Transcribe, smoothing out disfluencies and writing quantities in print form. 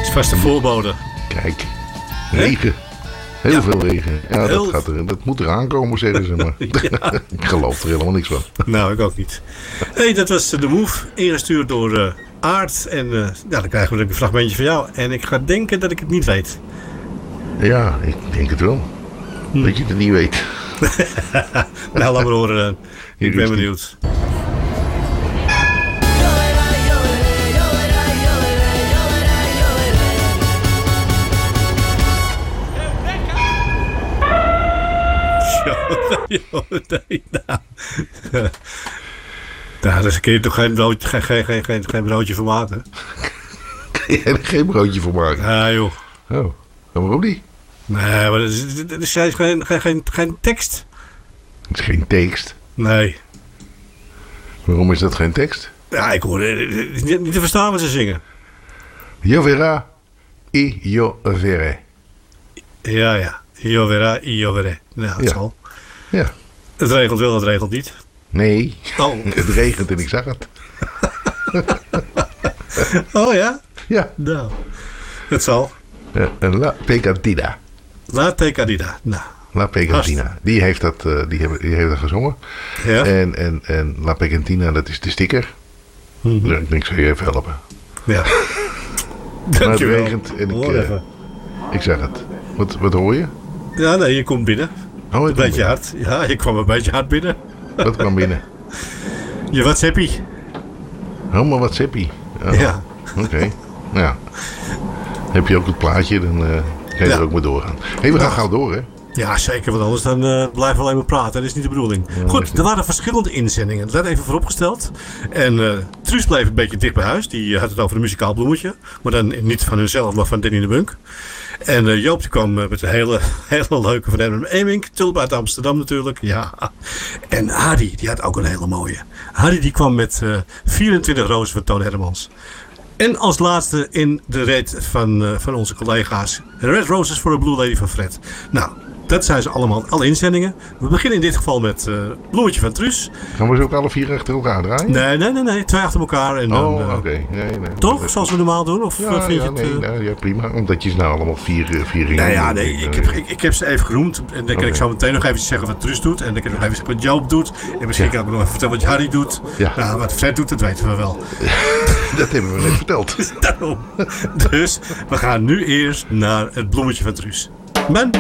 vast de voorbode. Kijk, regen. Heel veel regen. Ja, dat moet eraan komen, zeggen ze maar. Ja. Ik geloof er helemaal niks van. Nou, ik ook niet. Hey, dat was de Move, ingestuurd door Aart. En dan krijgen we een fragmentje van jou. En ik ga denken dat ik het niet weet. Ja, ik denk het wel. Dat je het niet weet. Nou, laat maar horen. Ik ben benieuwd. Daar kun je toch geen broodje van maken? Kun je er geen broodje van maken? Ja, joh. Oh, waarom niet? Nee, maar er is geen tekst. Het is geen tekst? Nee. Waarom is dat geen tekst? Ja, ik hoor niet te verstaan wat ze zingen. Io verrà, io verrei. Ja. Io verrà, io verrei. Nou, dat zal. Ja. Het regelt wel, het regelt niet. Nee, Het regent en ik zag het. Oh ja? Ja. Nou, het zal. La Pecantina. La Pecantina. Nou. La Pecantina. Die heeft dat gezongen. Ja. En La Pecantina, dat is de sticker. Mm-hmm. Ik denk, ik zou je even helpen. Ja. Maar het regent en ik zeg het. Wat hoor je? Ja, nee, je komt binnen. Oh, een beetje hard. Ja, je kwam een beetje hard binnen. Wat kwam binnen? Je WhatsAppie. Oh, maar WhatsAppie. Oh, ja. Oké. Ja. Heb je ook het plaatje, dan kan je er ook maar doorgaan. Hé, we gaan gauw door, hè? Ja, zeker, want anders dan blijven we alleen maar praten. Dat is niet de bedoeling. Ja, goed, er waren verschillende inzendingen. Dat werd even vooropgesteld. En Truus bleef een beetje dicht bij huis. Die had het over een muzikaal bloemetje. Maar dan niet van hunzelf, maar van Danny de Bunk. En Joop die kwam met een hele leuke van Herman Emink. Tulp uit Amsterdam natuurlijk. Ja. En Hardy, die had ook een hele mooie. Hardy die kwam met 24 rozen van Toon Hermans. En als laatste in de reet van onze collega's. Red Roses for a Blue Lady van Fred. Nou, dat zijn ze allemaal, alle inzendingen. We beginnen in dit geval met Bloemetje van Truus. Gaan we ze ook alle 4 achter elkaar draaien? Nee. 2 achter elkaar. En dan, oké. Nee. Toch? Zoals we normaal doen? Of vind je het... ja, prima. Omdat je ze nou allemaal 4 ik heb ze even genoemd. En dan kan ik zo meteen nog even zeggen wat Truus doet. En dan kan ik nog even zeggen wat Joop doet. En misschien kan ik nog even vertellen wat Harry doet. Ja. Nou, wat Fred doet, dat weten we wel. Dat hebben we net verteld. Daarom. Dus we gaan nu eerst naar het Bloemetje van Truus.